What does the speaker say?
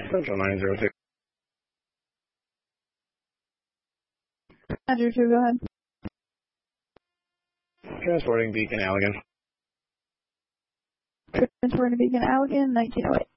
Central 902. Andrew 2, go ahead. Transporting Beacon Allegan. Transporting Beacon Allegan, 1908.